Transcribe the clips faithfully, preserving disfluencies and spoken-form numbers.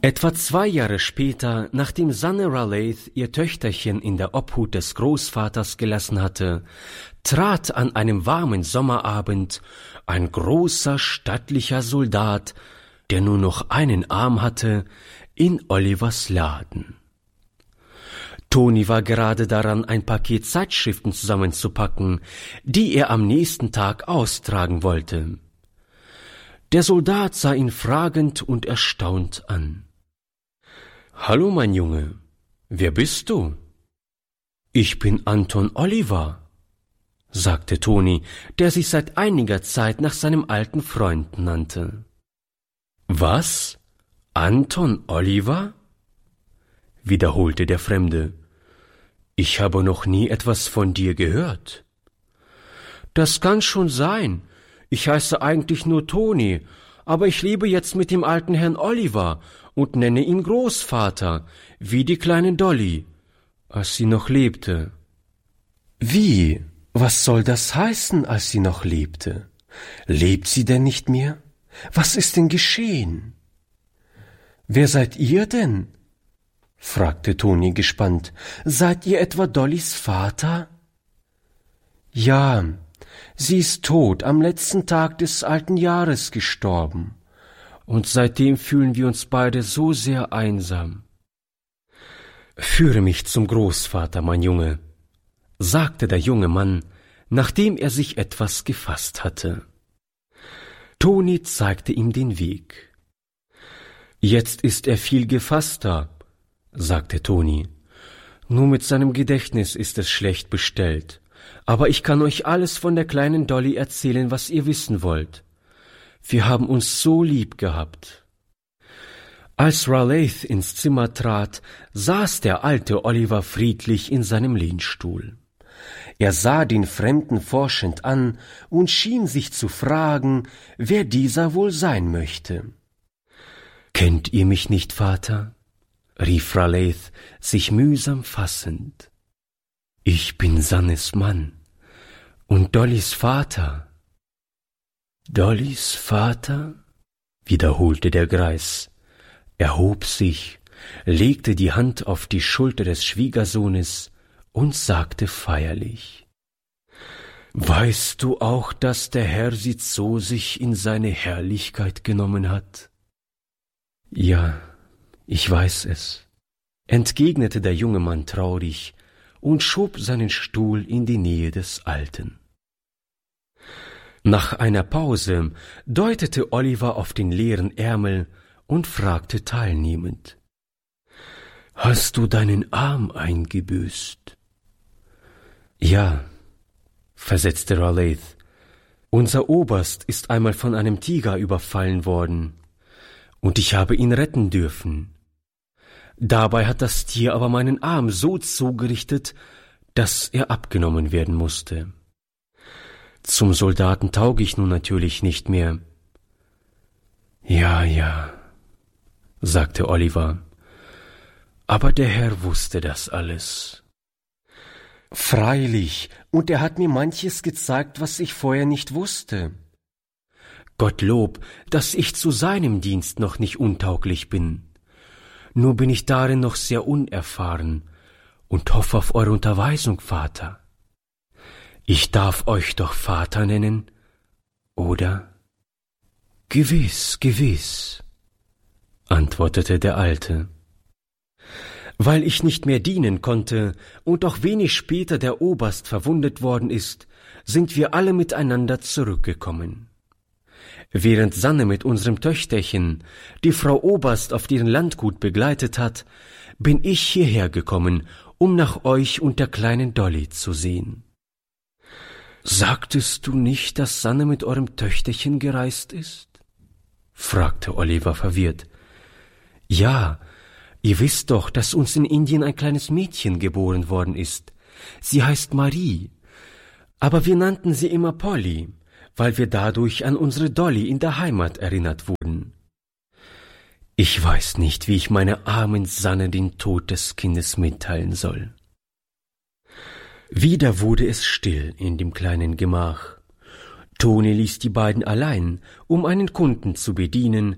Etwa zwei Jahre später, nachdem Sanne Raleigh ihr Töchterchen in der Obhut des Großvaters gelassen hatte, trat an einem warmen Sommerabend ein großer, stattlicher Soldat, der nur noch einen Arm hatte, in Olivers Laden. Toni war gerade daran, ein Paket Zeitschriften zusammenzupacken, die er am nächsten Tag austragen wollte. Der Soldat sah ihn fragend und erstaunt an. »Hallo, mein Junge, wer bist du?« »Ich bin Anton Oliver«, sagte Toni, der sich seit einiger Zeit nach seinem alten Freund nannte. »Was? Anton Oliver?« wiederholte der Fremde. »Ich habe noch nie etwas von dir gehört.« »Das kann schon sein. Ich heiße eigentlich nur Toni, aber ich lebe jetzt mit dem alten Herrn Oliver und nenne ihn Großvater, wie die kleine Dolly, als sie noch lebte.« »Wie? Was soll das heißen, als sie noch lebte? Lebt sie denn nicht mehr? Was ist denn geschehen?« »Wer seid ihr denn?« fragte Toni gespannt. »Seid ihr etwa Dollys Vater?« »Ja, sie ist tot, am letzten Tag des alten Jahres gestorben. Und seitdem fühlen wir uns beide so sehr einsam.« »Führe mich zum Großvater, mein Junge«, sagte der junge Mann, nachdem er sich etwas gefasst hatte. Toni zeigte ihm den Weg. »Jetzt ist er viel gefasster«, sagte Toni. »Nur mit seinem Gedächtnis ist es schlecht bestellt. Aber ich kann euch alles von der kleinen Dolly erzählen, was ihr wissen wollt. Wir haben uns so lieb gehabt.« Als Raleigh ins Zimmer trat, saß der alte Oliver friedlich in seinem Lehnstuhl. Er sah den Fremden forschend an und schien sich zu fragen, wer dieser wohl sein möchte. »Kennt ihr mich nicht, Vater?« rief Raleigh, sich mühsam fassend. »Ich bin Sannes Mann und Dollys Vater.« »Dollys Vater?« wiederholte der Greis, erhob sich, legte die Hand auf die Schulter des Schwiegersohnes und sagte feierlich: »Weißt du auch, dass der Herr sie zu sich in seine Herrlichkeit genommen hat?« »Ja, ich weiß es«, entgegnete der junge Mann traurig und schob seinen Stuhl in die Nähe des Alten. Nach einer Pause deutete Oliver auf den leeren Ärmel und fragte teilnehmend: »Hast du deinen Arm eingebüßt?« »Ja«, versetzte Raleigh, »unser Oberst ist einmal von einem Tiger überfallen worden, und ich habe ihn retten dürfen. Dabei hat das Tier aber meinen Arm so zugerichtet, dass er abgenommen werden musste. Zum Soldaten tauge ich nun natürlich nicht mehr.« »Ja, ja«, sagte Oliver, »aber der Herr wusste das alles.« »Freilich, und er hat mir manches gezeigt, was ich vorher nicht wusste.« »Gottlob, dass ich zu seinem Dienst noch nicht untauglich bin. Nur bin ich darin noch sehr unerfahren und hoffe auf eure Unterweisung, Vater. Ich darf euch doch Vater nennen, oder?« »Gewiss, gewiss«, antwortete der Alte. »Weil ich nicht mehr dienen konnte und auch wenig später der Oberst verwundet worden ist, sind wir alle miteinander zurückgekommen. Während Sanne mit unserem Töchterchen die Frau Oberst auf deren Landgut begleitet hat, bin ich hierher gekommen, um nach euch und der kleinen Dolly zu sehen.« »Sagtest du nicht, dass Sanne mit eurem Töchterchen gereist ist?« fragte Oliver verwirrt. »Ja, ihr wisst doch, dass uns in Indien ein kleines Mädchen geboren worden ist. Sie heißt Marie, aber wir nannten sie immer Polly, weil wir dadurch an unsere Dolly in der Heimat erinnert wurden. Ich weiß nicht, wie ich meiner armen Sanne den Tod des Kindes mitteilen soll.« Wieder wurde es still in dem kleinen Gemach. Toni ließ die beiden allein, um einen Kunden zu bedienen,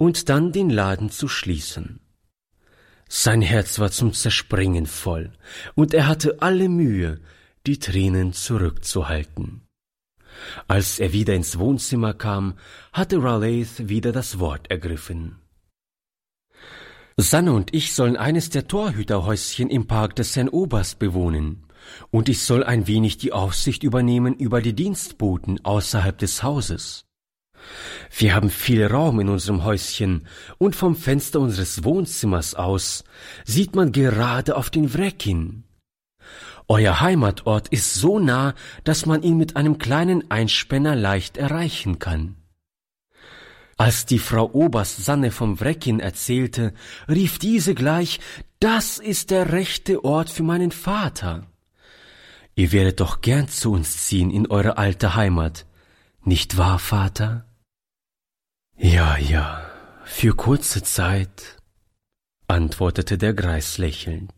und dann den Laden zu schließen. Sein Herz war zum Zerspringen voll, und er hatte alle Mühe, die Tränen zurückzuhalten. Als er wieder ins Wohnzimmer kam, hatte Raleigh wieder das Wort ergriffen. »Sanne und ich sollen eines der Torhüterhäuschen im Park des Herrn Oberst bewohnen, und ich soll ein wenig die Aufsicht übernehmen über die Dienstboten außerhalb des Hauses. Wir haben viel Raum in unserem Häuschen, und vom Fenster unseres Wohnzimmers aus sieht man gerade auf den Wrekin. Euer Heimatort ist so nah, dass man ihn mit einem kleinen Einspänner leicht erreichen kann.« Als die Frau Oberst Sanne vom Wrekin erzählte, rief diese gleich, »Das ist der rechte Ort für meinen Vater. Ihr werdet doch gern zu uns ziehen in eure alte Heimat, nicht wahr, Vater?« »Ja, ja, für kurze Zeit«, antwortete der Greis lächelnd.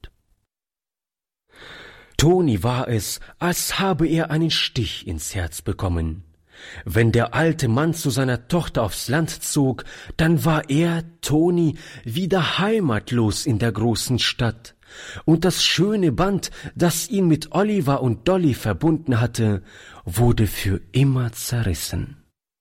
Toni war es, als habe er einen Stich ins Herz bekommen. Wenn der alte Mann zu seiner Tochter aufs Land zog, dann war er, Toni, wieder heimatlos in der großen Stadt, und das schöne Band, das ihn mit Oliver und Dolly verbunden hatte, wurde für immer zerrissen.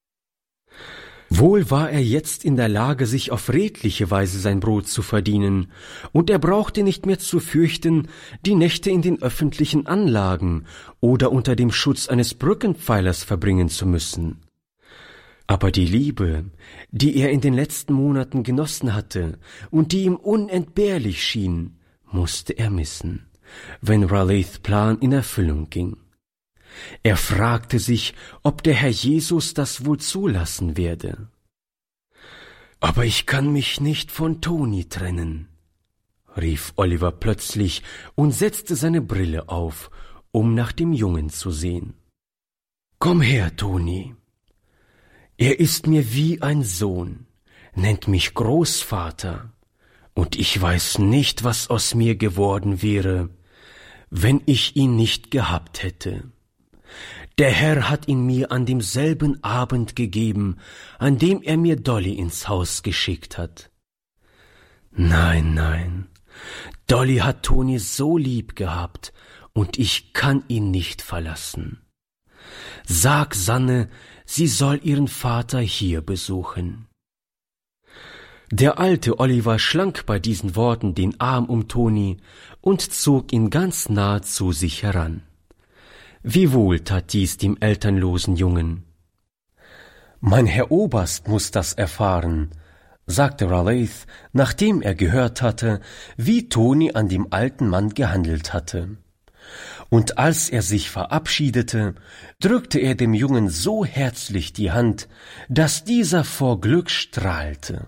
Wohl war er jetzt in der Lage, sich auf redliche Weise sein Brot zu verdienen, und er brauchte nicht mehr zu fürchten, die Nächte in den öffentlichen Anlagen oder unter dem Schutz eines Brückenpfeilers verbringen zu müssen. Aber die Liebe, die er in den letzten Monaten genossen hatte und die ihm unentbehrlich schien, musste er missen, wenn Raleighs Plan in Erfüllung ging. Er fragte sich, ob der Herr Jesus das wohl zulassen werde. »Aber ich kann mich nicht von Toni trennen«, rief Oliver plötzlich und setzte seine Brille auf, um nach dem Jungen zu sehen. »Komm her, Toni. Er ist mir wie ein Sohn, nennt mich Großvater, und ich weiß nicht, was aus mir geworden wäre, wenn ich ihn nicht gehabt hätte. Der Herr hat ihn mir an demselben Abend gegeben, an dem er mir Dolly ins Haus geschickt hat. Nein, nein, Dolly hat Toni so lieb gehabt, und ich kann ihn nicht verlassen. Sag Sanne, sie soll ihren Vater hier besuchen.« Der alte Oliver schlang bei diesen Worten den Arm um Toni und zog ihn ganz nah zu sich heran. Wie wohl tat dies dem elternlosen Jungen. »Mein Herr Oberst muß das erfahren«, sagte Raleigh, nachdem er gehört hatte, wie Toni an dem alten Mann gehandelt hatte. Und als er sich verabschiedete, drückte er dem Jungen so herzlich die Hand, dass dieser vor Glück strahlte.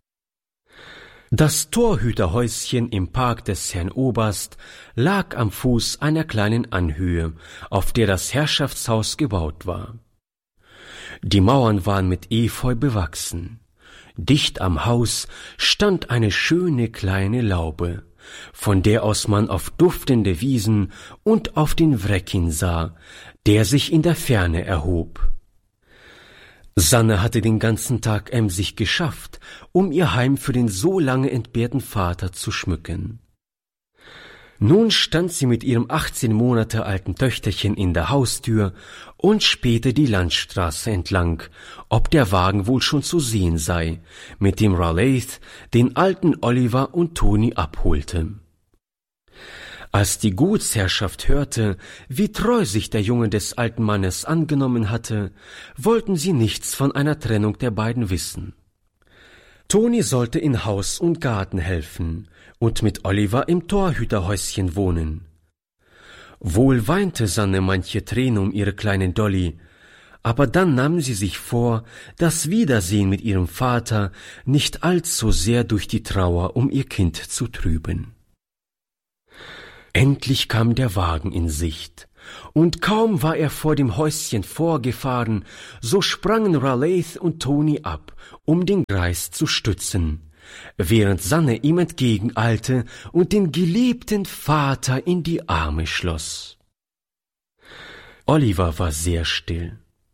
Das Torhüterhäuschen im Park des Herrn Oberst lag am Fuß einer kleinen Anhöhe, auf der das Herrschaftshaus gebaut war. Die Mauern waren mit Efeu bewachsen. Dicht am Haus stand eine schöne kleine Laube, von der aus man auf duftende Wiesen und auf den Wrekin sah, der sich in der Ferne erhob. Sanne hatte den ganzen Tag emsig geschafft, um ihr Heim für den so lange entbehrten Vater zu schmücken. Nun stand sie mit ihrem achtzehn Monate alten Töchterchen in der Haustür und spähte die Landstraße entlang, ob der Wagen wohl schon zu sehen sei, mit dem Raleigh den alten Oliver und Toni abholte. Als die Gutsherrschaft hörte, wie treu sich der Junge des alten Mannes angenommen hatte, wollten sie nichts von einer Trennung der beiden wissen. Toni sollte in Haus und Garten helfen und mit Oliver im Torhüterhäuschen wohnen. Wohl weinte Sanne manche Träne um ihre kleine Dolly, aber dann nahm sie sich vor, das Wiedersehen mit ihrem Vater nicht allzu sehr durch die Trauer um ihr Kind zu trüben. Endlich kam der Wagen in Sicht, und kaum war er vor dem Häuschen vorgefahren, so sprangen Raleigh und Toni ab, um den Greis zu stützen, während Sanne ihm entgegeneilte und den geliebten Vater in die Arme schloss. Oliver war sehr still.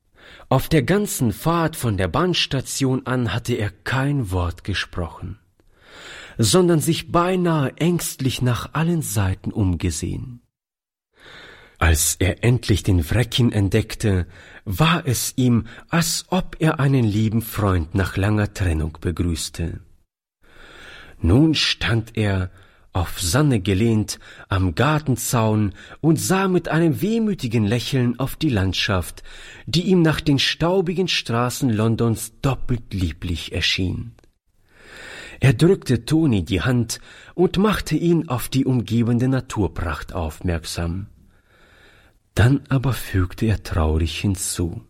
Auf der ganzen Fahrt von der Bahnstation an hatte er kein Wort gesprochen, sondern sich beinahe ängstlich nach allen Seiten umgesehen. Als er endlich den Wrekin entdeckte, war es ihm, als ob er einen lieben Freund nach langer Trennung begrüßte. Nun stand er, auf Sanne gelehnt, am Gartenzaun und sah mit einem wehmütigen Lächeln auf die Landschaft, die ihm nach den staubigen Straßen Londons doppelt lieblich erschien. Er drückte Toni die Hand und machte ihn auf die umgebende Naturpracht aufmerksam. Dann aber fügte er traurig hinzu: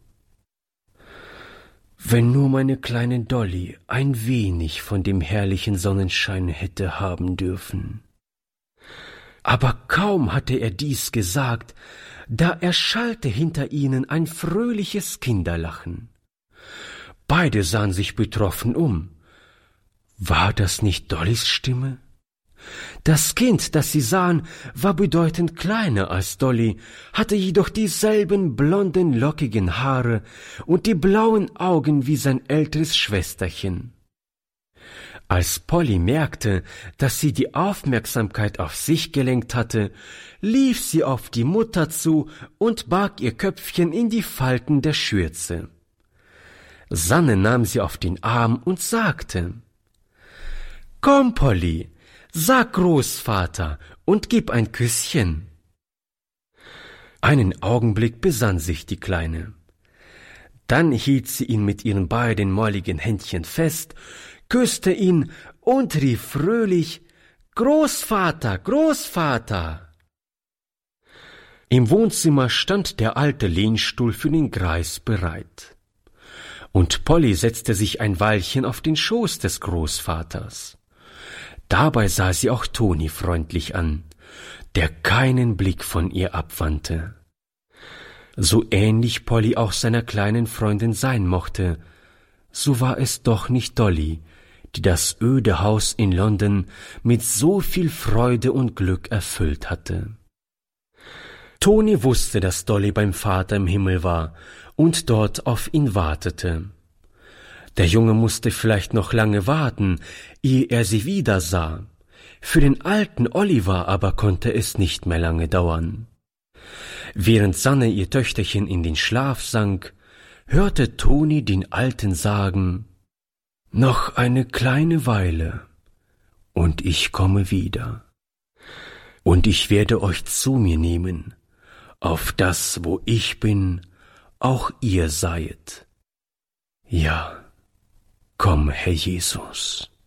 »Wenn nur meine kleine Dolly ein wenig von dem herrlichen Sonnenschein hätte haben dürfen.« Aber kaum hatte er dies gesagt, da erschallte hinter ihnen ein fröhliches Kinderlachen. Beide sahen sich betroffen um. War das nicht Dollys Stimme? Das Kind, das sie sahen, war bedeutend kleiner als Dolly, hatte jedoch dieselben blonden, lockigen Haare und die blauen Augen wie sein älteres Schwesterchen. Als Polly merkte, dass sie die Aufmerksamkeit auf sich gelenkt hatte, lief sie auf die Mutter zu und barg ihr Köpfchen in die Falten der Schürze. Sanne nahm sie auf den Arm und sagte: »Komm, Polly, sag Großvater und gib ein Küsschen.« Einen Augenblick besann sich die Kleine. Dann hielt sie ihn mit ihren beiden molligen Händchen fest, küsste ihn und rief fröhlich: »Großvater, Großvater!« Im Wohnzimmer stand der alte Lehnstuhl für den Greis bereit, und Polly setzte sich ein Weilchen auf den Schoß des Großvaters. Dabei sah sie auch Toni freundlich an, der keinen Blick von ihr abwandte. So ähnlich Polly auch seiner kleinen Freundin sein mochte, so war es doch nicht Dolly, die das öde Haus in London mit so viel Freude und Glück erfüllt hatte. Toni wusste, dass Dolly beim Vater im Himmel war und dort auf ihn wartete. Der Junge musste vielleicht noch lange warten, ehe er sie wieder sah. Für den alten Oliver aber konnte es nicht mehr lange dauern. Während Sanne ihr Töchterchen in den Schlaf sank, hörte Toni den Alten sagen: »Noch eine kleine Weile, und ich komme wieder. Und ich werde euch zu mir nehmen, auf das, wo ich bin, auch ihr seiet. Ja, komm, Herr Jesus.«